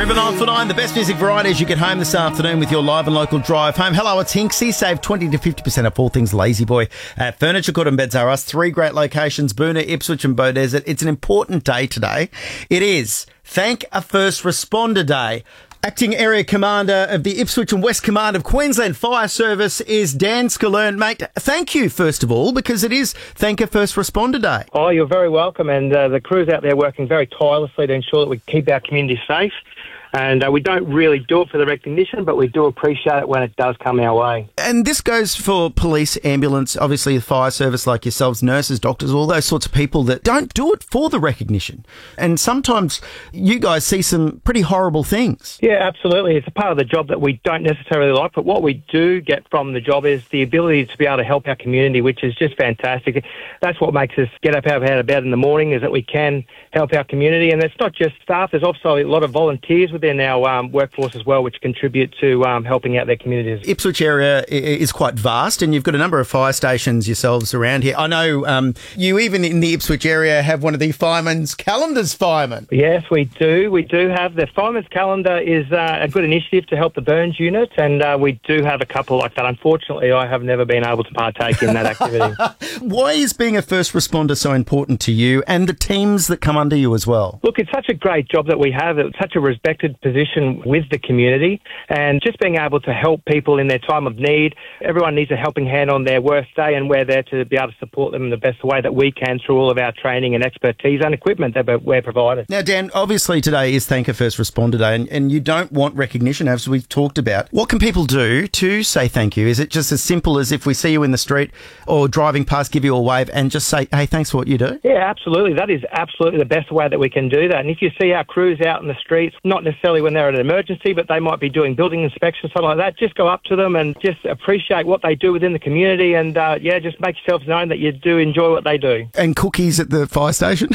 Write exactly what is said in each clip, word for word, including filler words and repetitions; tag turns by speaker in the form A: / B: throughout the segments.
A: River nine four nine, the best music variety as you get home this afternoon with your live and local drive home. Hello, it's Hinksy. Save twenty to fifty percent off all things Lazy Boy at Furniture Court and Beds R Us. Three great locations, Boonah, Ipswich and Beaudesert. It's an important day today. It is Thank a First Responder Day. Acting Area Commander of the Ipswich and West Command of Queensland Fire Service is Dan Scalern. Mate, thank you, first of all, because it is Thank a First Responder Day.
B: Oh, you're very welcome. And uh, the crew's out there working very tirelessly to ensure that we keep our community safe. And uh, we don't really do it for the recognition, but we do appreciate it when it does come our way.
A: And this goes for police, ambulance, obviously the fire service like yourselves, nurses, doctors, all those sorts of people that don't do it for the recognition. And sometimes you guys see some pretty horrible things.
B: Yeah, absolutely. It's a part of the job that we don't necessarily like, but what we do get from the job is the ability to be able to help our community, which is just fantastic. That's what makes us get up out of bed in the morning, is that we can help our community. And it's not just staff. There's also a lot of volunteers within our um, workforce as well, which contribute to um, helping out their communities.
A: Ipswich area is quite vast, and you've got a number of fire stations yourselves around here. I know um, you, even in the Ipswich area, have one of the firemen's calendars firemen.
B: Yes, we do. We do have the firemen's calendar is uh, a good initiative to help the burns unit, and uh, we do have a couple like that. Unfortunately, I have never been able to partake in that activity.
A: Why is being a first responder so important to you and the teams that come under you as well?
B: Look, it's such a great job that we have. It's such a respected position with the community, and just being able to help people in their time of need. Everyone needs a helping hand on their worst day, and we're there to be able to support them in the best way that we can through all of our training and expertise and equipment that we're provided.
A: Now, Dan, obviously today is Thank a First Responder Day, and, and you don't want recognition, as we've talked about. What can people do to say thank you? Is it just as simple as if we see you in the street or driving past, give you a wave and just say, hey, thanks for what you do?
B: Yeah, absolutely. That is absolutely the best way that we can do that. And if you see our crews out in the streets, not necessarily when they're at an emergency, but they might be doing building inspections, something like that, just go up to them and just appreciate what they do within the community, and uh, yeah, just make yourselves known that you do enjoy what they do.
A: And cookies at the fire station?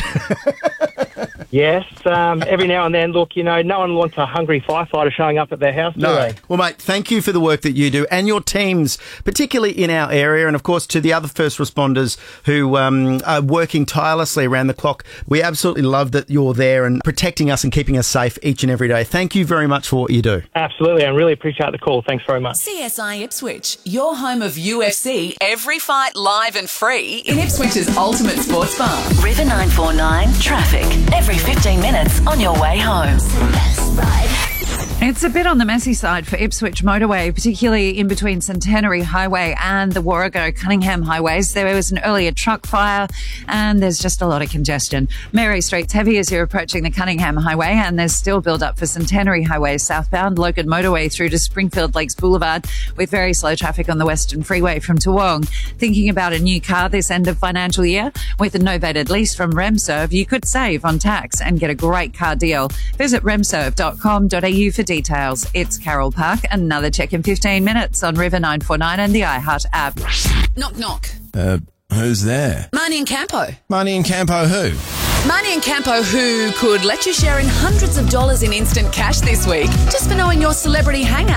B: Yes, um, every now and then. Look, you know, no one wants a hungry firefighter showing up at their house, do
A: no.
B: they?
A: Well, mate, thank you for the work that you do and your teams, particularly in our area, and of course to the other first responders who um, are working tirelessly around the clock. We absolutely love that you're there and protecting us and keeping us safe each and every day. Thank you very much for what you do.
B: Absolutely. I really appreciate the call. Thanks very much.
C: C S I Ipswich, your home of U F C, every fight live and free in Ipswich's ultimate sports bar.
D: River nine four nine traffic every fifteen minutes on your way home. Best ride.
E: It's a bit on the messy side for Ipswich motorway, particularly in between Centenary Highway and the Warrego Cunningham highways. There was an earlier truck fire and there's just a lot of congestion. Mary Street's heavy as you're approaching the Cunningham Highway, and there's still build up for Centenary Highway southbound, Logan Motorway through to Springfield Lakes Boulevard, with very slow traffic on the Western Freeway from Toowong. Thinking about a new car this end of financial year? With a novated lease from RemServe, you could save on tax and get a great car deal. Visit remserve dot com dot a u for details. It's Carol Park. Another check in fifteen minutes on River nine four nine and the iHeart app.
C: Knock, knock.
F: Uh, who's there?
C: Marnie and Campo.
F: Marnie and Campo who?
C: Marnie and Campo, who could let you share in hundreds of dollars in instant cash this week just for knowing your celebrity hangout.